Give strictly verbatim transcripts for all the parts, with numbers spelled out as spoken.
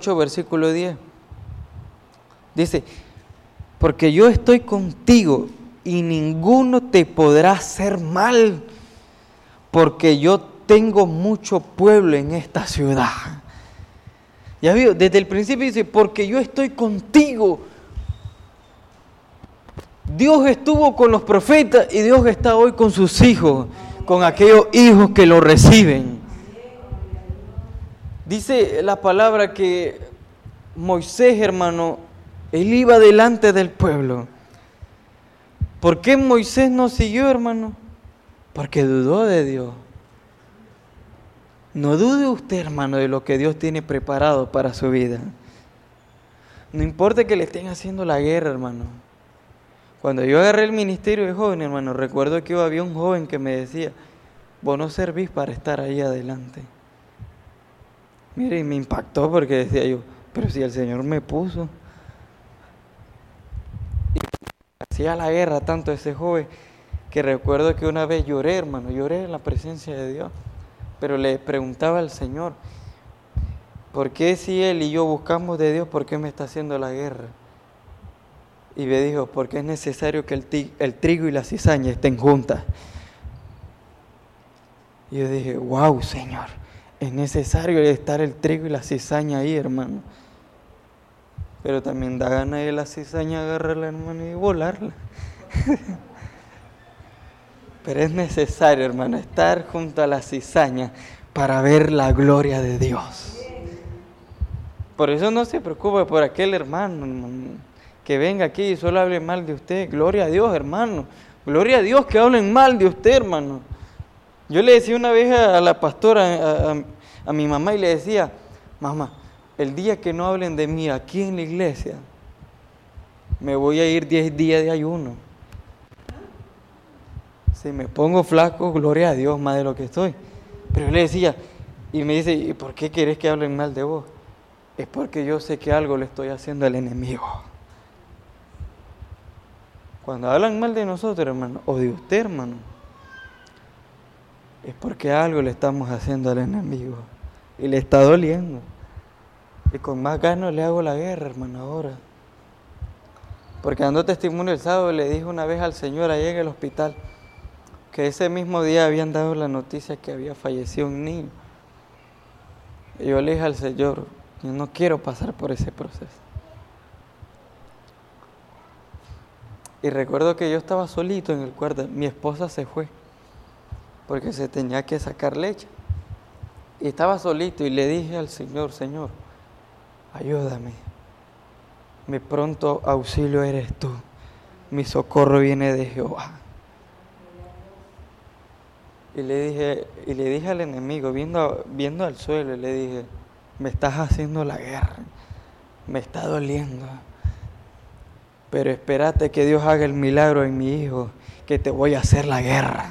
ocho, versículo diez. Dice, porque yo estoy contigo y ninguno te podrá hacer mal, porque yo tengo mucho pueblo en esta ciudad. Ya vio, desde el principio dice, porque yo estoy contigo. Dios estuvo con los profetas y Dios está hoy con sus hijos, con aquellos hijos que lo reciben. Dice la palabra que Moisés, hermano, él iba delante del pueblo. ¿Por qué Moisés no siguió, hermano? Porque dudó de Dios. No dude usted, hermano, de lo que Dios tiene preparado para su vida. No importa que le estén haciendo la guerra, hermano. Cuando yo agarré el ministerio de joven, hermano, recuerdo que había un joven que me decía, vos no servís para estar ahí adelante. Mire, y me impactó porque decía yo, pero si el Señor me puso. Y hacía la guerra tanto ese joven, que recuerdo que una vez lloré, hermano, lloré en la presencia de Dios. Pero le preguntaba al Señor, ¿por qué si Él y yo buscamos de Dios, por qué me está haciendo la guerra? Y me dijo, porque es necesario que el, ti- el trigo y la cizaña estén juntas. Y yo dije, wow, Señor, es necesario estar el trigo y la cizaña ahí, hermano. Pero también da ganas de la cizaña agarrarla, hermano, y volarla. Pero es necesario, hermano, estar junto a la cizaña para ver la gloria de Dios. Por eso no se preocupe por aquel hermano, hermano, que venga aquí y solo hable mal de usted. Gloria a Dios, hermano. Gloria a Dios que hablen mal de usted, hermano. Yo le decía una vez a la pastora, a, a, a mi mamá, y le decía, mamá, el día que no hablen de mí aquí en la iglesia, me voy a ir diez días de ayuno. Si me pongo flaco, gloria a Dios, más de lo que estoy. Pero yo le decía, y me dice, ¿y por qué querés que hablen mal de vos? Es porque yo sé que algo le estoy haciendo al enemigo. Cuando hablan mal de nosotros, hermano, o de usted, hermano, es porque algo le estamos haciendo al enemigo. Y le está doliendo. Y con más ganas le hago la guerra, hermano, ahora. Porque dando testimonio el sábado, le dije una vez al Señor allá en el hospital, que ese mismo día habían dado la noticia que había fallecido un niño. Y yo le dije al Señor, yo no quiero pasar por ese proceso. Y recuerdo que yo estaba solito en el cuarto, mi esposa se fue, porque se tenía que sacar leche. Y estaba solito y le dije al Señor, Señor, ayúdame, mi pronto auxilio eres tú, mi socorro viene de Jehová. Y le dije, y le dije al enemigo, viendo, viendo al suelo, le dije, me estás haciendo la guerra, me está doliendo, pero espérate que Dios haga el milagro en mi hijo, que te voy a hacer la guerra.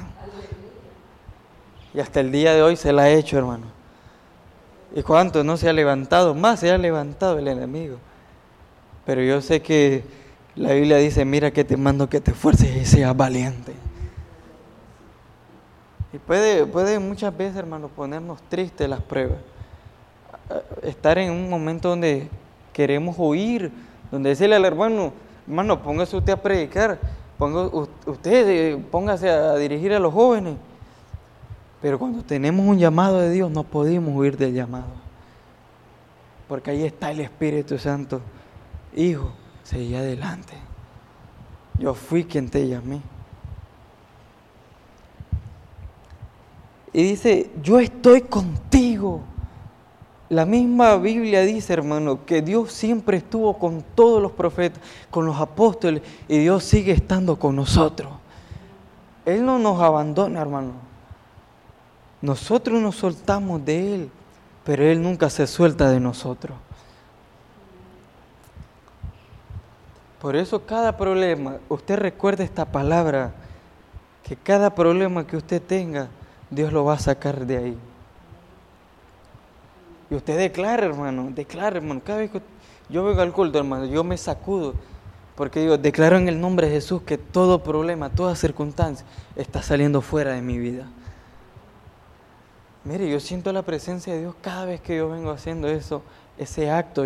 Y hasta el día de hoy se la ha hecho, hermano. ¿Y cuánto no se ha levantado? Más se ha levantado el enemigo. Pero yo sé que la Biblia dice, mira que te mando que te esfuerces y seas valiente. Y puede, puede muchas veces, hermano, ponernos tristes las pruebas. Estar en un momento donde queremos huir, donde decirle al hermano, hermano, póngase usted a predicar, ponga, usted póngase a dirigir a los jóvenes. Pero cuando tenemos un llamado de Dios, no podemos huir del llamado. Porque ahí está el Espíritu Santo. Hijo, seguí adelante. Yo fui quien te llamé. Y dice, yo estoy contigo. La misma Biblia dice, hermano, que Dios siempre estuvo con todos los profetas, con los apóstoles, y Dios sigue estando con nosotros. Él no nos abandona, hermano. Nosotros nos soltamos de Él, pero Él nunca se suelta de nosotros. Por eso cada problema, usted recuerde esta palabra, que cada problema que usted tenga, Dios lo va a sacar de ahí. Y usted declara, hermano, declara, hermano, cada vez que yo vengo al culto, hermano, yo me sacudo, porque yo declaro en el nombre de Jesús que todo problema, toda circunstancia está saliendo fuera de mi vida. Mire, yo siento la presencia de Dios cada vez que yo vengo haciendo eso, ese acto.